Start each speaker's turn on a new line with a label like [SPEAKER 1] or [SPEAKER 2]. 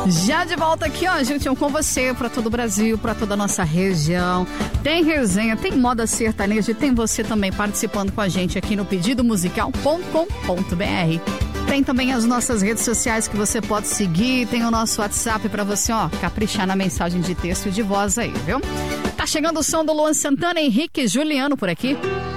[SPEAKER 1] Já de volta aqui, ó, gente, com você, pra todo o Brasil, pra toda a nossa região. Tem resenha, tem moda sertaneja e tem você também participando com a gente aqui no pedidomusical.com.br. Tem também as nossas redes sociais que você pode seguir, tem o nosso WhatsApp pra você, ó, caprichar na mensagem de texto e de voz aí, viu? Tá chegando o som do Luan Santana, Henrique e Juliano por aqui.